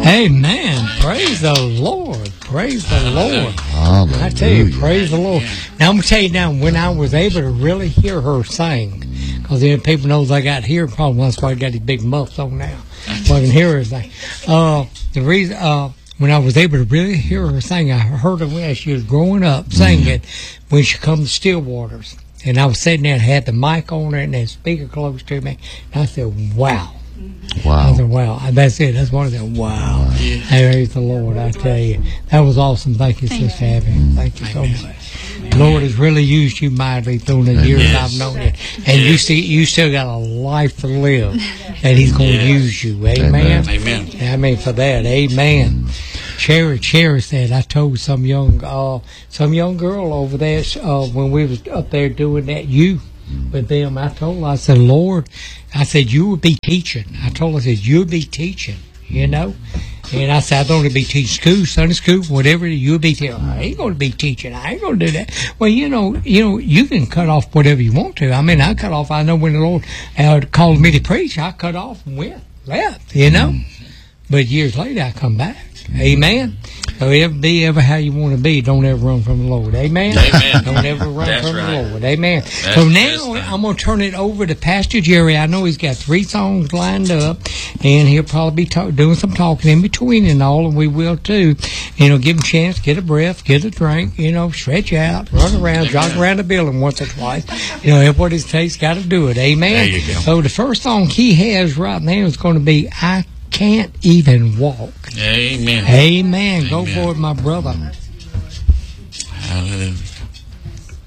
Amen. Praise the Lord. Praise the Lord. Hallelujah. I tell you, praise the Lord. Now, I'm going to tell you now, when I was able to really hear her sing, because then people knows I got hearing problems, that's why I got these big muffs on now, so I can hear everything. The reason, when I was able to really hear her sing, I heard her when she was growing up singing when she come to Stillwaters. And I was sitting there and had the mic on her and that speaker close to me. And I said, wow. Wow. I said, wow. That's it. That's one of them. Wow. Yeah. Praise the Lord, I tell you. That was awesome. Thank you, Sister Abby. Thank you so much. The Lord has really used you mightily through the years I've known you. And you still got a life to live that He's going to use you. Amen. Amen. I mean, for that. Amen. Cherry said, I told some young girl over there when we was up there doing that with them, I told her, I said, Lord, I said, you would be teaching. I told her, I said, you'll be teaching, you know. And I said, I'd only be teaching school, Sunday school, whatever, you'll be teaching. I ain't going to be teaching. I ain't going to do that. Well, you know, you can cut off whatever you want to. I mean, I cut off. I know when the Lord called me to preach, I cut off and left, you know. But years later, I come back. Amen. So be ever how you want to be. Don't ever run from the Lord. Amen. Amen. Don't ever run That's from right. the Lord. Amen. That's So now I'm going to turn it over to Pastor Jerry. I know he's got 3 songs lined up, and he'll probably be doing some talking in between and all, and we will too. You know, give him a chance, get a breath, get a drink, you know, stretch out, run around, jog around the building once or twice. You know, what his taste got to do it. Amen. There you go. So the first song he has right now is going to be I Can't Even Walk. Amen. Amen. Go for it, my brother.